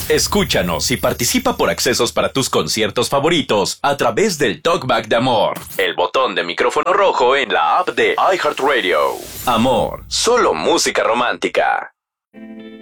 Escúchanos y participa por accesos para tus conciertos favoritos a través del Talkback de Amor, el botón de micrófono rojo en la app de iHeartRadio. Amor, solo música romántica.